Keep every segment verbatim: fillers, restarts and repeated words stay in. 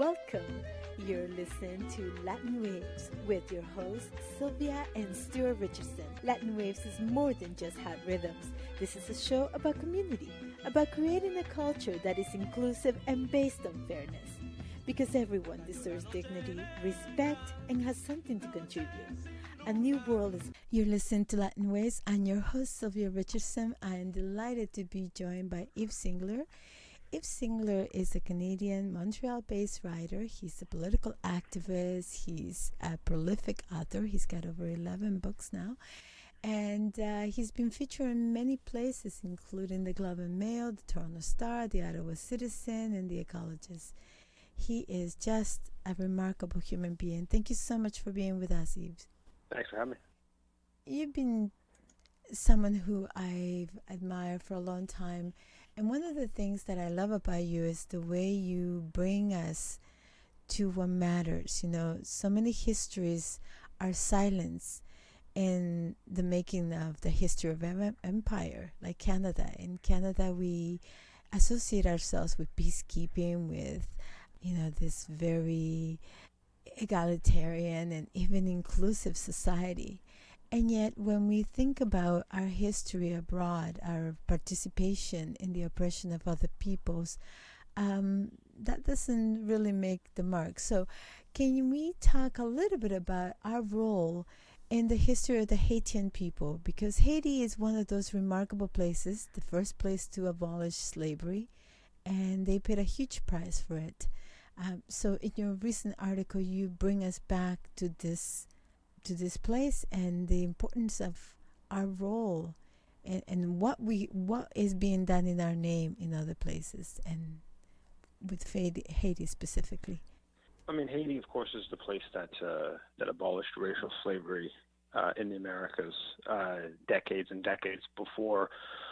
Welcome. You're listening to Latin Waves with your hosts, Sylvia and Stuart Richardson. Latin Waves is more than just hot rhythms. This is a show about community, about creating a culture that is inclusive and based on fairness. Because everyone deserves dignity, respect, and has something to contribute. A new world is... You're listening to Latin Waves. I'm your host, Sylvia Richardson. I am delighted to be joined by Yves Singler. Yves Singler is a Canadian, Montreal-based writer. He's a political activist. He's a prolific author. He's got over eleven books now. And uh, he's been featured in many places, including the Globe and Mail, the Toronto Star, the Ottawa Citizen, and the Ecologist. He is just a remarkable human being. Thank you so much for being with us, Yves. Thanks for having me. You've been someone who I've admired for a long time. And one of the things that I love about you is the way you bring us to what matters. You know, so many histories are silenced in the making of the history of em- empire, like Canada. In Canada, we associate ourselves with peacekeeping, with, you know, this very egalitarian and even inclusive society. And yet, when we think about our history abroad, our participation in the oppression of other peoples, um, that doesn't really make the mark. So can we talk a little bit about our role in the history of the Haitian people? Because Haiti is one of those remarkable places, the first place to abolish slavery, and they paid a huge price for it. Um, so in your recent article, you bring us back to this to this place and the importance of our role and, and what we what is being done in our name in other places and with Haiti, Haiti specifically. I mean, Haiti, of course, is the place that uh, that abolished racial slavery uh, in the Americas uh, decades and decades before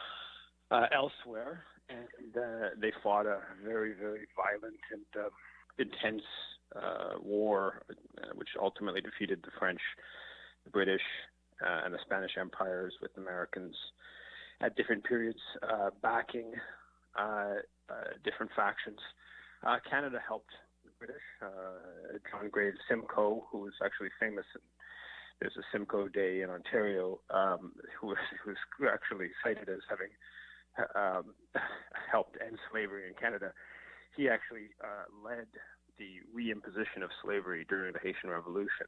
uh, elsewhere, and uh, they fought a very, very violent and uh, intense uh, war, uh, which ultimately defeated the French, the British, uh, and the Spanish empires, with Americans at different periods uh, backing uh, uh, different factions. Uh, Canada helped the British. Uh, John Graves Simcoe, who was actually famous, in, there's a Simcoe Day in Ontario, um, who, was, who was actually cited as having um, helped end slavery in Canada. He actually uh, led the reimposition of slavery during the Haitian Revolution,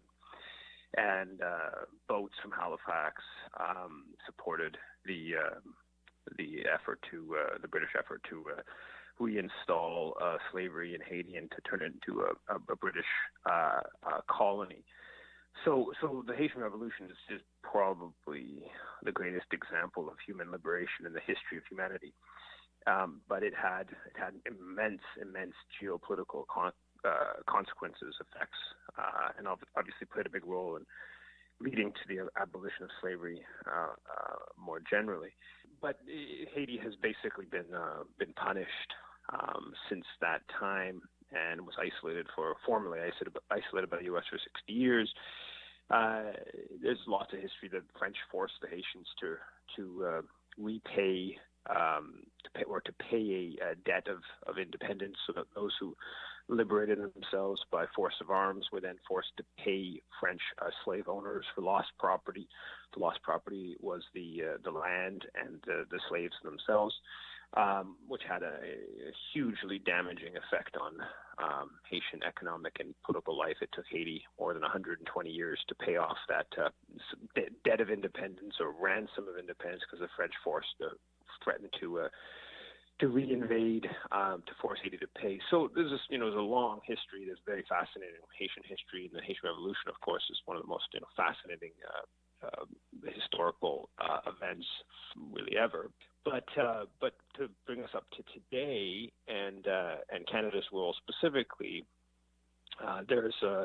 and uh, boats from Halifax um, supported the uh, the effort to uh, the British effort to uh, reinstall uh, slavery in Haiti and to turn it into a, a, a British uh, uh, colony. So, so the Haitian Revolution is, is probably the greatest example of human liberation in the history of humanity. Um, but it had it had immense, immense geopolitical con- uh, consequences, effects, uh, and obviously played a big role in leading to the abolition of slavery uh, uh, more generally. But Haiti has basically been uh, been punished um, since that time and was isolated for formally isolated, isolated by the U S for sixty years. Uh, there's lots of history that the French forced the Haitians to to uh, repay. Um, to pay or to pay a, a debt of, of independence, so that those who liberated themselves by force of arms were then forced to pay French uh, slave owners for lost property. The lost property was the uh, the land and uh, the slaves themselves, um, which had a, a hugely damaging effect on um, Haitian economic and political life. It took Haiti more than one hundred twenty years to pay off that uh, debt of independence or ransom of independence, because the French forced the threatened to uh, to reinvade, um, to force Haiti to pay. So there's this, you know, there's a long history that's very fascinating. Haitian history, and the Haitian Revolution, of course, is one of the most, you know, fascinating uh, uh, historical uh, events really ever. But uh, but to bring us up to today and uh, and Canada's role specifically, uh, there's a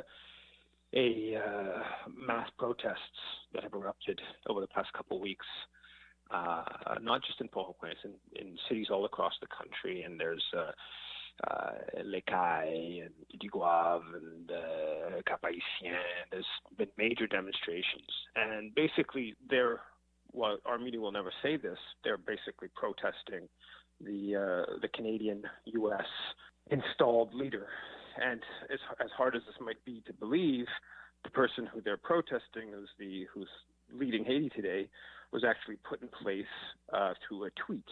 a uh, mass protests that have erupted over the past couple of weeks. Uh, not just in Port-au-Prince, in, in cities all across the country, and there's uh, uh, Les Cailles and Digouave and uh, Cap-Haïtien. There's been major demonstrations, and basically they're, well, our media will never say this, they're basically protesting the uh, the Canadian U S installed leader and as as hard as this might be to believe, the person who they're protesting, who's the who's leading Haiti today, was actually put in place uh, through a tweet.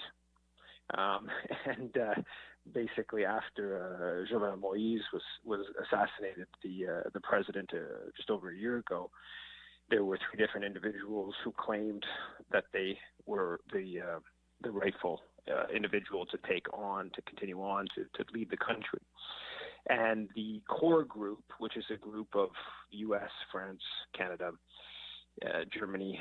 Um, and uh, basically, after uh, Jovenel Moïse was was assassinated, the uh, the president uh, just over a year ago, there were three different individuals who claimed that they were the uh, the rightful uh, individual to take on, to continue on, to, to lead the country. And the core group, which is a group of U S, France, Canada, uh, Germany,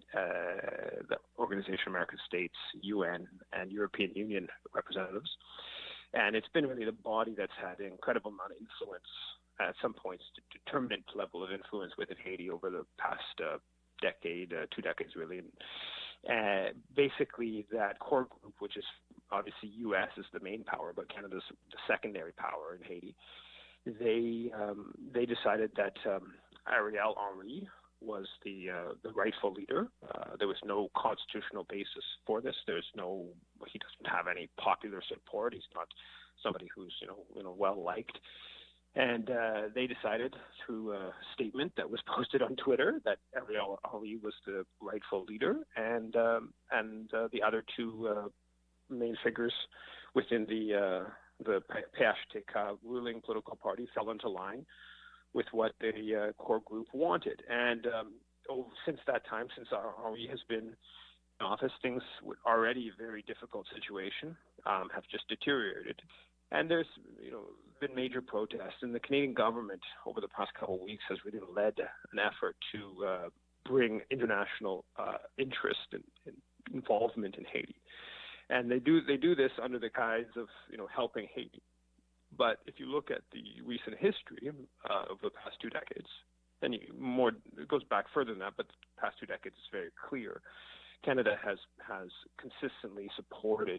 uh, the Organization of American States, U N, and European Union representatives. And it's been really the body that's had an incredible amount of influence, at some points, determinant level of influence within Haiti over the past uh, decade, uh, two decades really. And uh, basically, that core group, which is obviously U S is the main power, but Canada's the secondary power in Haiti, they um, they decided that um, Ariel Henry was the uh, the rightful leader. Uh, there was no constitutional basis for this. There's no he doesn't have any popular support. He's not somebody who's you know you know well liked. And uh, they decided through a statement that was posted on Twitter that Ariel Henry was the rightful leader, and um, and uh, the other two uh, main figures within the uh, the P H T K ruling political party fell into line with what the uh, core group wanted. And um, oh, since that time, since Henry has been in office, things were already a very difficult situation um, have just deteriorated. And there's, you know, been major protests, and the Canadian government over the past couple of weeks has really led an effort to uh, bring international uh, interest and, and involvement in Haiti. And they do they do this under the guise of, you know, helping Haiti. But if you look at the recent history uh, of the past two decades, and you, more it goes back further than that, but the past two decades is very clear. Canada has has consistently supported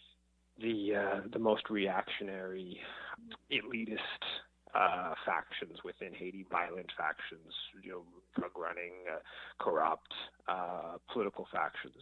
the uh, the most reactionary, elitist uh, factions within Haiti, violent factions, you know, drug running, uh, corrupt uh, political factions,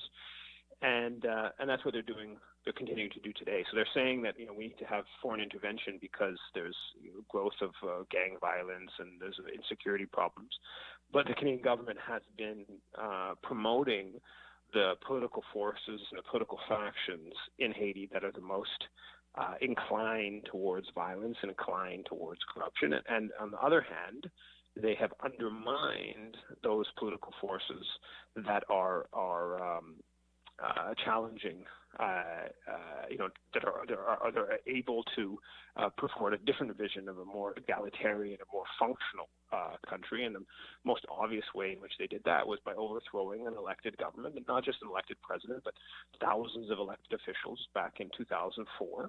and uh, and that's what they're doing. They're continuing to do today. So they're saying that you know we need to have foreign intervention because there's you know, growth of uh, gang violence and there's insecurity problems, but the Canadian government has been uh, promoting the political forces and the political factions in Haiti that are the most uh, inclined towards violence and inclined towards corruption. And, and on the other hand, they have undermined those political forces that are are um, uh, challenging, uh, uh, you know, that are that are, are able to uh, put forward a different vision of a more egalitarian, a more functional uh, country. And the most obvious way in which they did that was by overthrowing an elected government, and not just an elected president, but thousands of elected officials back in two thousand four,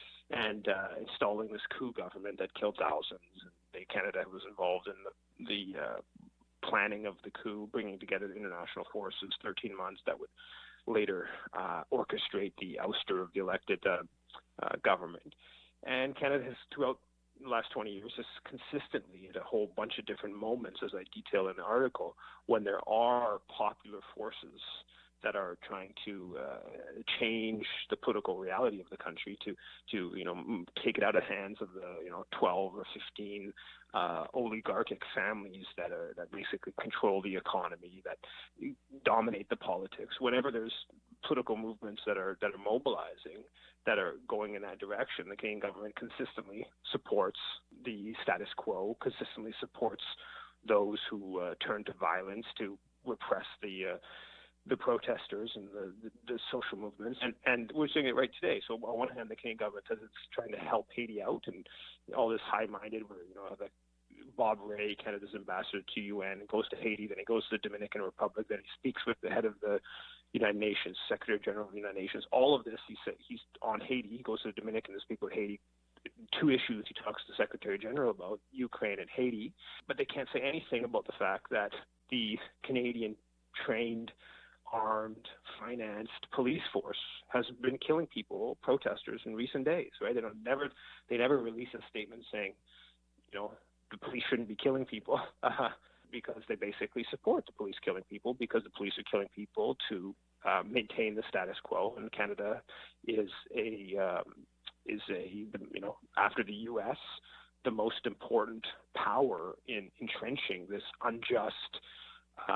and uh, installing this coup government that killed thousands. And they, Canada was involved in the, the uh, planning of the coup, bringing together the international forces, thirteen months that would later uh, orchestrate the ouster of the elected uh, uh, government. And Canada has, throughout the last twenty years, has consistently, at a whole bunch of different moments, as I detail in the article, when there are popular forces that are trying to uh, change the political reality of the country, to, to you know, take it out of hands of the, you know, twelve or fifteen uh, oligarchic families that are that basically control the economy, that dominate the politics. Whenever there's political movements that are that are mobilizing, that are going in that direction, the Canadian government consistently supports the status quo, consistently supports those who uh, turn to violence to repress the uh, the protesters and the, the, the social movements. And, and we're seeing it right today. So on one hand, the Canadian government says it's trying to help Haiti out, and all this high-minded, where, you know, the Bob Ray, Canada's ambassador to U N, goes to Haiti, then he goes to the Dominican Republic, then he speaks with the head of the United Nations, Secretary General of the United Nations. All of this, he said, he's on Haiti. He goes to the Dominican to speak with Haiti. Two issues he talks to the Secretary General about, Ukraine and Haiti, but they can't say anything about the fact that the Canadian trained, armed, financed police force has been killing people, protesters, in recent days. Right? They don't never they never release a statement saying, you know, the police shouldn't be killing people, uh, because they basically support the police killing people, because the police are killing people to uh, maintain the status quo. And Canada is a um, is a you know after the U S the most important power in entrenching this unjust uh,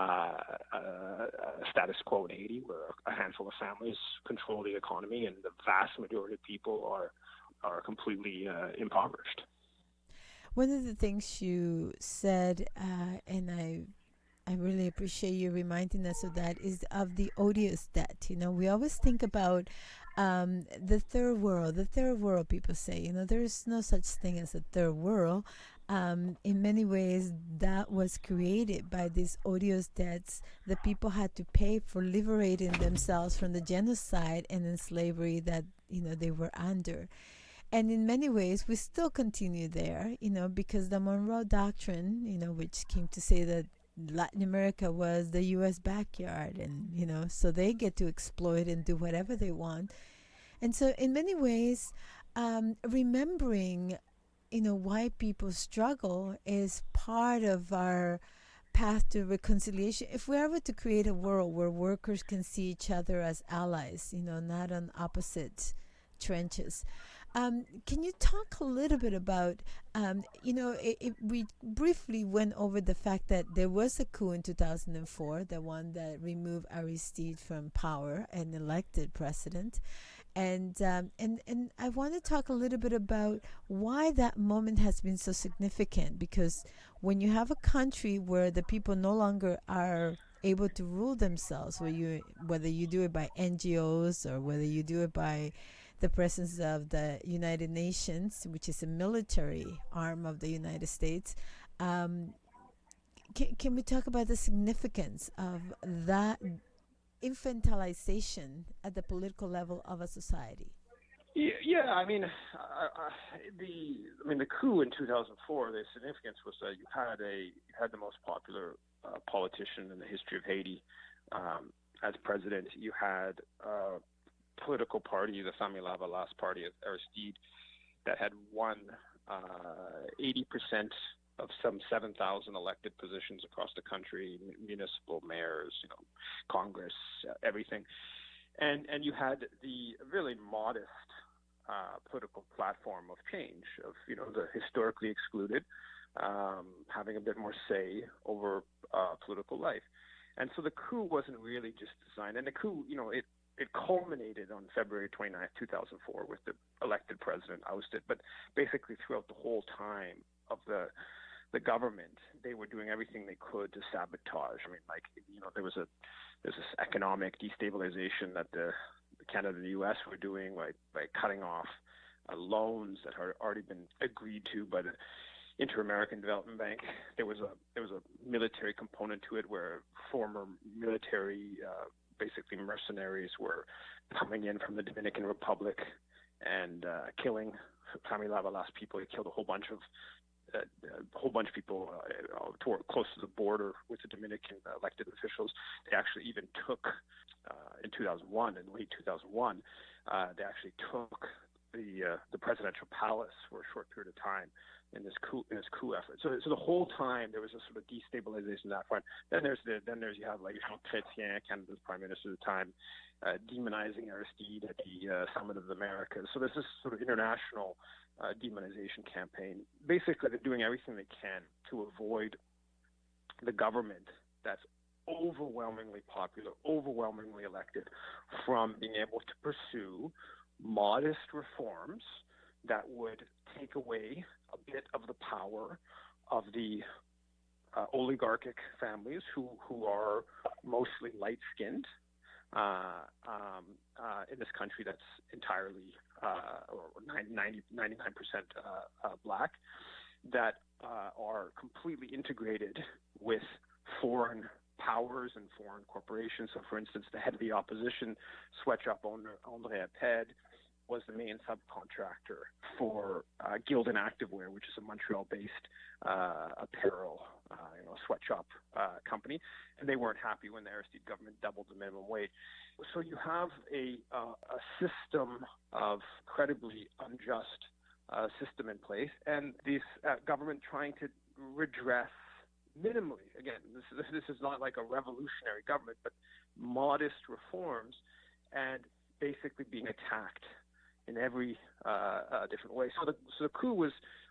uh, status quo in Haiti, where a handful of families control the economy and the vast majority of people are are completely uh, impoverished. One of the things you said, uh, and I I really appreciate you reminding us of that, is of the odious debt. You know, we always think about um, the third world. The third world, people say, you know, there is no such thing as a third world. Um, in many ways, that was created by these odious debts that people had to pay for liberating themselves from the genocide and then slavery that, you know, they were under. And in many ways, we still continue there, you know, because the Monroe Doctrine, you know, which came to say that Latin America was the U S backyard, and, you know, so they get to exploit and do whatever they want. And so in many ways, um, remembering, you know, why people struggle is part of our path to reconciliation. If we're ever to create a world where workers can see each other as allies, you know, not on opposite trenches. Um, can you talk a little bit about, um, you know, it, it, we briefly went over the fact that there was a coup in two thousand four, the one that removed Aristide from power and elected president. And, um, and, and I want to talk a little bit about why that moment has been so significant, because when you have a country where the people no longer are able to rule themselves, where you, whether you do it by N G Os or whether you do it by the presence of the United Nations, which is a military arm of the United States. Um, can, can we talk about the significance of that infantilization at the political level of a society? Yeah, yeah I mean, uh, uh, the I mean the coup in two thousand four. The significance was that you had a you had the most popular uh, politician in the history of Haiti um, as president. You had uh, political party, the Famille Lavalas party of Aristide, that had won uh, eighty percent of some seven thousand elected positions across the country, municipal mayors, you know, Congress, uh, everything. And and you had the really modest uh, political platform of change, of, you know, the historically excluded, um, having a bit more say over uh, political life. And so the coup wasn't really just designed, and the coup, you know, it, It culminated on February twenty-ninth, two thousand four, with the elected president ousted. But basically, throughout the whole time of the the government, they were doing everything they could to sabotage. I mean, like, you know, there was a there's this economic destabilization that the, the Canada and the U S were doing by by cutting off uh, loans that had already been agreed to by the Inter-American Development Bank. There was a there was a military component to it, where former military uh, basically mercenaries were coming in from the Dominican Republic and uh, killing Famille Lavalas people. They killed a whole bunch of uh, a whole bunch of people uh, toward, close to the border with the Dominican elected officials. They actually even took uh, in two thousand one, in late two thousand one, uh, they actually took the uh, the presidential palace for a short period of time in this coup in this coup effort. So, so the whole time there was a sort of destabilization on that front. Then there's the then there's you have like Jean Chrétien, Canada's prime minister at the time, uh, demonizing Aristide at the uh, Summit of the Americas. So there's this sort of international uh, demonization campaign. Basically, they're doing everything they can to avoid the government that's overwhelmingly popular, overwhelmingly elected, from being able to pursue modest reforms that would take away a bit of the power of the uh, oligarchic families who, who are mostly light-skinned uh, um, uh, in this country that's entirely uh, or ninety, ninety-nine percent uh, uh, black, that uh, are completely integrated with foreign powers and foreign corporations. So, for instance, the head of the opposition, Sweatshop owner André Apped, was the main subcontractor for uh, Gildan Activewear, which is a Montreal-based uh, apparel, uh, you know, sweatshop uh, company, and they weren't happy when the Aristide government doubled the minimum wage. So you have a uh, a system of incredibly unjust uh, system in place, and this uh, government trying to redress minimally. Again, this is, this is not like a revolutionary government, but modest reforms, and basically being attacked in every uh, uh, different way. So the, so the coup was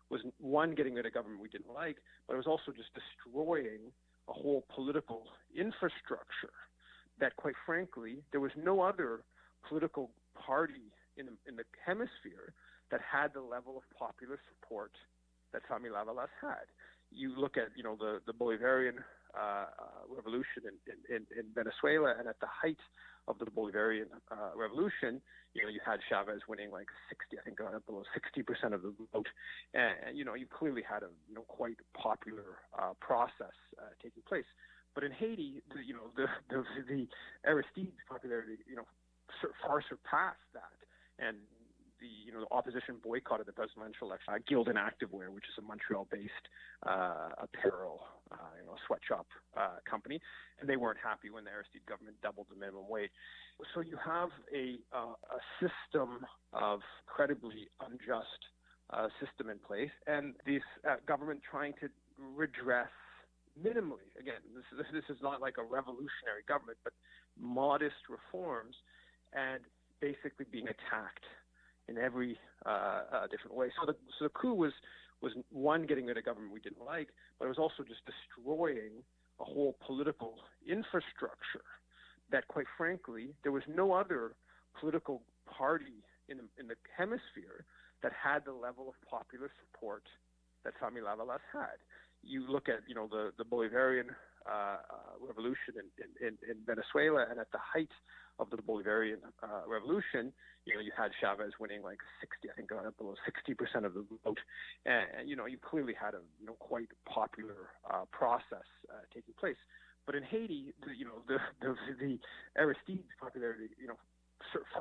was, one, getting rid of government we didn't like, but it was also just destroying a whole political infrastructure that, quite frankly, there was no other political party in the, in the hemisphere that had the level of popular support that Sami Lavalas had. You look at, you know, the, the Bolivarian uh, uh, revolution in, in, in Venezuela, and at the height of the Bolivarian uh, revolution, you know, you had Chavez winning like sixty, I think, uh, below sixty percent of the vote, and, you know, you clearly had a, you know, quite popular uh, process uh, taking place. But in Haiti, the, you know, the, the the Aristide popularity, you know, sur- far surpassed that, and the you know the opposition boycotted the presidential election. Uh, Gildan Activewear, which is a Montreal-based uh, apparel, uh, you know, sweatshop uh, company, and they weren't happy when the Aristide government doubled the minimum wage. So you have a uh, a system of incredibly unjust uh, system in place, and this uh, government trying to redress minimally. Again, this is, this is not like a revolutionary government, but modest reforms, and basically being attacked in every uh, uh, different way. So the, so the coup was, was, one, getting rid of government we didn't like, but it was also just destroying a whole political infrastructure that, quite frankly, there was no other political party in the, in the hemisphere that had the level of popular support that Sami Lavalas had. You look at, you know, the, the Bolivarian uh, uh, revolution in, in, in Venezuela, and at the height of the Bolivarian uh, revolution, you know, you had Chavez winning like sixty, I think, uh, below sixty percent of the vote, and, you know, you clearly had a, you know, quite popular uh, process uh, taking place. But in Haiti, the, you know, the the, the Aristide popularity, you know,